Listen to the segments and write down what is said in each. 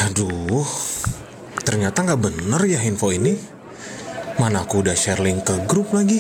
Aduh, ternyata nggak bener ya info ini. Mana aku udah share link ke grup lagi.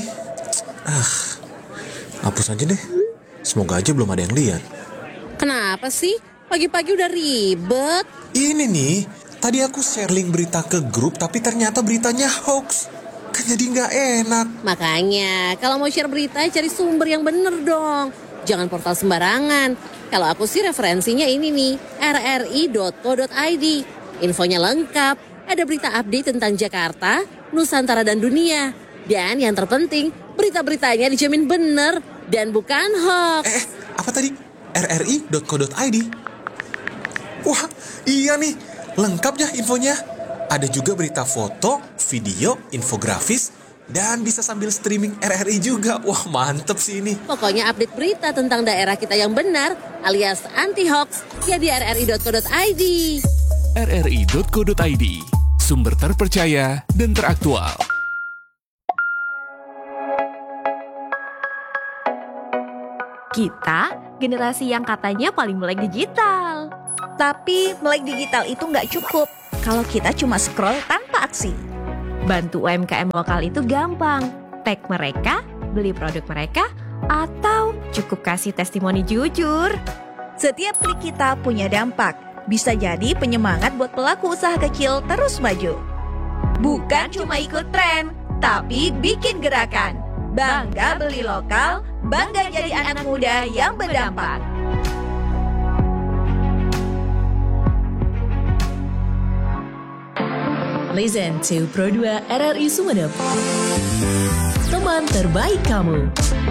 Hapus aja deh. Semoga aja belum ada yang lihat. Kenapa sih? Pagi-pagi udah ribet. Ini nih, tadi aku share link berita ke grup tapi ternyata beritanya hoax. Kan jadi nggak enak. Makanya, kalau mau share berita, cari sumber yang bener dong. Jangan portal sembarangan. Kalau aku sih referensinya ini nih, rri.co.id. Infonya lengkap, ada berita update tentang Jakarta, Nusantara dan dunia. Dan yang terpenting, berita-beritanya dijamin bener dan bukan hoax. Apa tadi? rri.co.id. Wah, iya nih, lengkap ya infonya. Ada juga berita foto, video, infografis, dan bisa sambil streaming RRI juga. Wah, mantep sih ini. Pokoknya update berita tentang daerah kita yang benar alias anti-hoax ya di rri.co.id. rri.co.id, sumber terpercaya dan teraktual. Kita generasi yang katanya paling melek digital. Tapi melek digital itu nggak cukup kalau kita cuma scroll tanpa aksi. Bantu UMKM lokal itu gampang. Tag mereka, beli produk mereka, atau cukup kasih testimoni jujur. Setiap klik kita punya dampak. Bisa jadi penyemangat buat pelaku usaha kecil terus maju. Bukan cuma ikut tren, tapi bikin gerakan. Bangga beli lokal, bangga jadi anak muda yang berdampak. Listen to Pro 2 RRI Sumeneb. Teman terbaik kamu.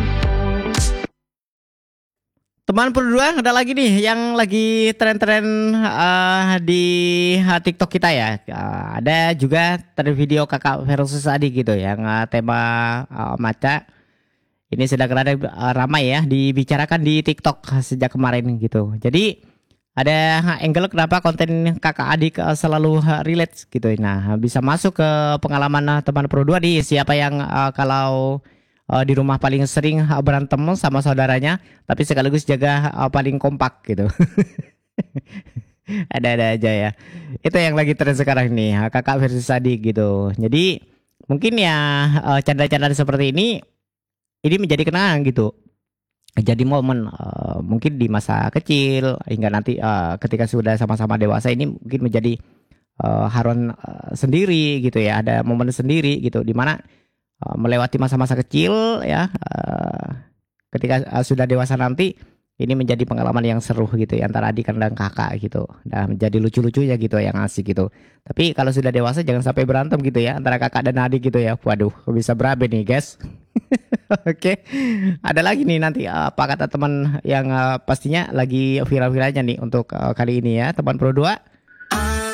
Teman Pro 2 ada lagi nih yang lagi tren-tren di TikTok kita ya. Ada juga tren video kakak versus adik gitu yang tema maca. Ini sedang ramai ya dibicarakan di TikTok sejak kemarin gitu. Jadi ada angle kenapa konten kakak adik selalu relate gitu. Nah, bisa masuk ke pengalaman teman Pro 2 nih, siapa yang kalau di rumah paling sering berantem sama saudaranya, tapi sekaligus jaga paling kompak gitu. Ada-ada aja ya. Itu yang lagi tren sekarang nih, kakak versus adik gitu. Jadi mungkin ya canda-canda seperti ini menjadi kenangan gitu. Jadi momen mungkin di masa kecil hingga nanti ketika sudah sama-sama dewasa ini mungkin menjadi haruan sendiri gitu ya. Ada momen sendiri gitu di mana melewati masa-masa kecil ya, ketika sudah dewasa nanti ini menjadi pengalaman yang seru gitu ya antara adik dan kakak gitu, dan menjadi lucu-lucu ya gitu yang asik gitu. Tapi kalau sudah dewasa jangan sampai berantem gitu ya antara kakak dan adik gitu ya. Waduh, bisa berabe nih guys. Oke, ada lagi nih nanti apa kata teman yang pastinya lagi viral-viralnya nih untuk kali ini ya teman Pro 2.